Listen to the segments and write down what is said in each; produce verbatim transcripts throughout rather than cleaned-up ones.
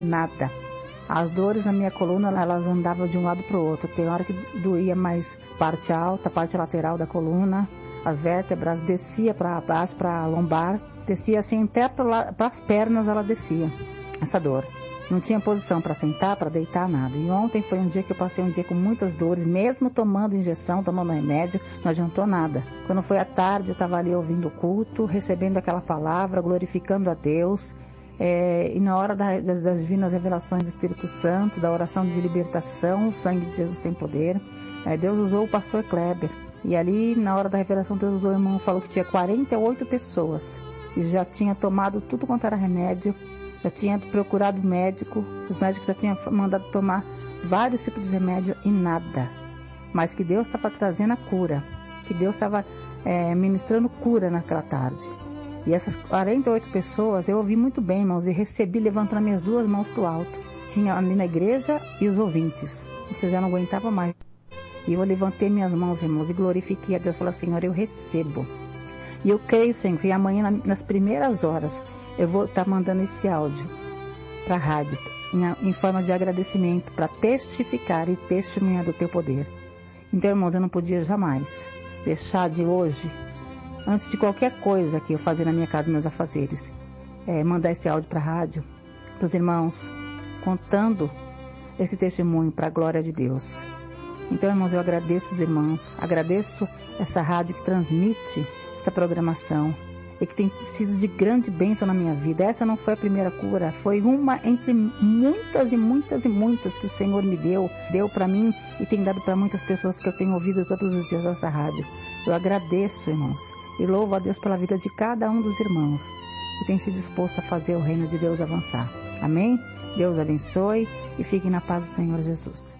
nada. As dores na minha coluna, elas andavam de um lado para o outro. Tem hora que doía mais parte alta, parte lateral da coluna, as vértebras, descia para baixo, para a lombar, descia assim até para as pernas, ela descia, essa dor. Não tinha posição para sentar, para deitar, nada. E ontem foi um dia que eu passei um dia com muitas dores, mesmo tomando injeção, tomando remédio, não adiantou nada. Quando foi à tarde, eu estava ali ouvindo o culto, recebendo aquela palavra, glorificando a Deus. É, e na hora da, das, das divinas revelações do Espírito Santo, da oração de libertação, o sangue de Jesus tem poder. É, Deus usou o pastor Kleber. E ali, na hora da revelação, Deus usou o irmão, falou que tinha quarenta e oito pessoas. E já tinha tomado tudo quanto era remédio. Já tinha procurado médico, os médicos já tinham mandado tomar vários tipos de remédio e nada. Mas que Deus estava trazendo a cura, que Deus estava é, ministrando cura naquela tarde. E essas quarenta e oito pessoas, eu ouvi muito bem, irmãos, e recebi levantando minhas duas mãos para o alto. Tinha ali na igreja e os ouvintes. Você já não aguentava mais. E eu levantei minhas mãos, irmãos, e glorifiquei a Deus. Falei, Senhor, eu recebo. E eu creio, Senhor, que amanhã, nas primeiras horas, eu vou estar mandando esse áudio para a rádio, em, em forma de agradecimento, para testificar e testemunhar do teu poder. Então, irmãos, eu não podia jamais deixar de hoje, antes de qualquer coisa que eu fazer na minha casa, meus afazeres, é, mandar esse áudio para a rádio, para os irmãos, contando esse testemunho para a glória de Deus. Então, irmãos, eu agradeço os irmãos, agradeço essa rádio que transmite essa programação, e que tem sido de grande bênção na minha vida. Essa não foi a primeira cura, foi uma entre muitas e muitas e muitas que o Senhor me deu, deu para mim e tem dado para muitas pessoas que eu tenho ouvido todos os dias nessa rádio. Eu agradeço, irmãos, e louvo a Deus pela vida de cada um dos irmãos que tem se disposto a fazer o reino de Deus avançar. Amém? Deus abençoe e fique na paz do Senhor Jesus.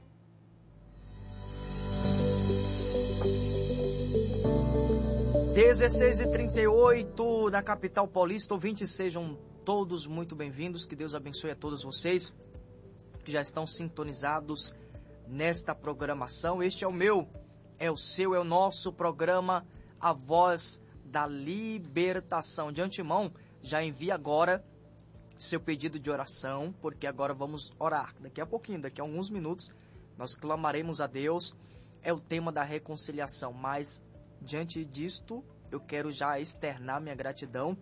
dezesseis e trinta e oito na capital paulista, ouvintes, sejam todos muito bem-vindos, que Deus abençoe a todos vocês que já estão sintonizados nesta programação. Este é o meu, é o seu, é o nosso programa, A Voz da Libertação. De antemão, já envie agora seu pedido de oração, porque agora vamos orar. Daqui a pouquinho, daqui a alguns minutos, nós clamaremos a Deus. É o tema da reconciliação, mas diante disto, eu quero já externar minha gratidão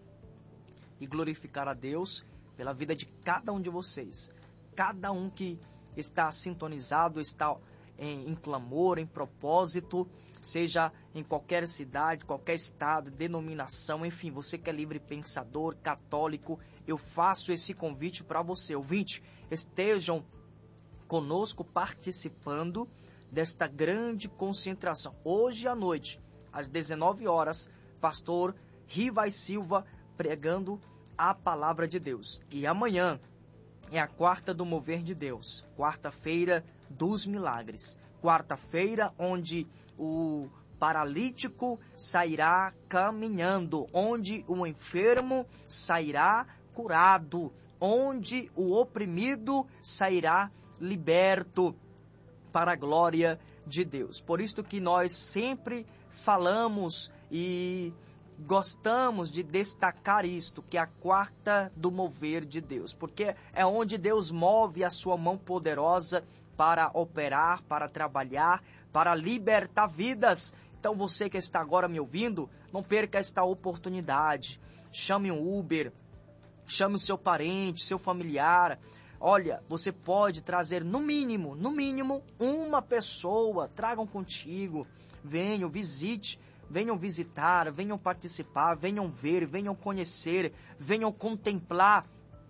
e glorificar a Deus pela vida de cada um de vocês. Cada um que está sintonizado, está em, em clamor, em propósito, seja em qualquer cidade, qualquer estado, denominação, enfim, você que é livre pensador, católico, eu faço esse convite para você. Ouvinte, estejam conosco participando desta grande concentração. Hoje à noite, às dezenove horas, pastor Rivai Silva pregando a palavra de Deus. E amanhã é a quarta do mover de Deus, quarta-feira dos milagres, quarta-feira onde o paralítico sairá caminhando, onde o enfermo sairá curado, onde o oprimido sairá liberto, para a glória de Deus. Por isso que nós sempre falamos e gostamos de destacar isto, que é a quarta do mover de Deus, porque é onde Deus move a sua mão poderosa para operar, para trabalhar, para libertar vidas. Então você que está agora me ouvindo, não perca esta oportunidade. Chame um Uber, chame o seu parente, seu familiar. Olha, você pode trazer no mínimo, no mínimo, uma pessoa, tragam contigo, venham, visite, venham visitar, venham participar, venham ver, venham conhecer, venham contemplar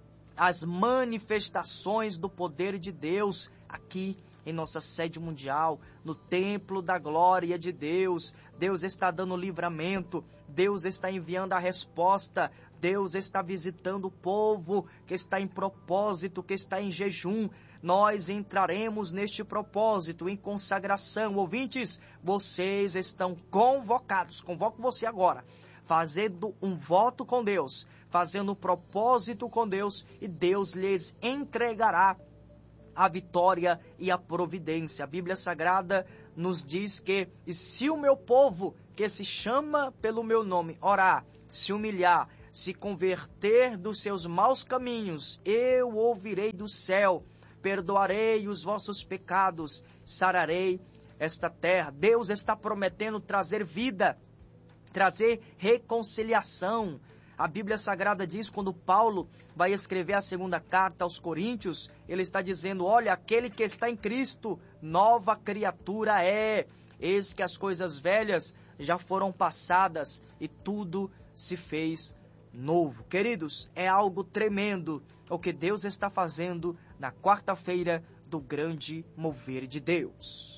as manifestações do poder de Deus aqui em nossa sede mundial, no templo da glória de Deus. Deus está dando livramento, Deus está enviando a resposta, Deus está visitando o povo que está em propósito, que está em jejum. Nós entraremos neste propósito, em consagração. Ouvintes, vocês estão convocados, convoco você agora, fazendo um voto com Deus, fazendo um propósito com Deus, e Deus lhes entregará a vitória e a providência. A Bíblia Sagrada nos diz que, e se o meu povo, que se chama pelo meu nome, orar, se humilhar, se converter dos seus maus caminhos, eu ouvirei do céu, perdoarei os vossos pecados, sararei esta terra. Deus está prometendo trazer vida, trazer reconciliação. A Bíblia Sagrada diz, quando Paulo vai escrever a segunda carta aos Coríntios, ele está dizendo, olha, aquele que está em Cristo, nova criatura é. Eis que as coisas velhas já foram passadas e tudo se fez novo. Queridos, é algo tremendo o que Deus está fazendo na quarta-feira do grande mover de Deus.